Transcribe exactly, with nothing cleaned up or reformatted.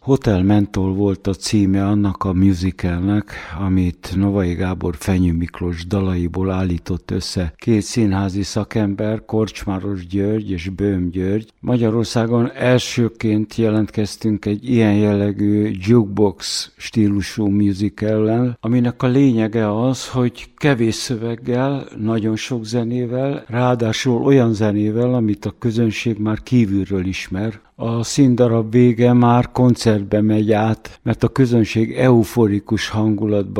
Hotel Mentol volt a címe annak a musicalnek, amit Novai Gábor Fenyő Miklós dalaiból állított össze két színházi szakember, Korcsmáros György és Böhm György. Magyarországon elsőként jelentkeztünk egy ilyen jellegű jukebox stílusú musicallel, aminek a lényege az, hogy kevés szöveggel, nagyon sok zenével, ráadásul olyan zenével, amit a közönség már kívülről ismer. A színdarab vége már koncertbe megy át, mert a közönség euforikus hangulatban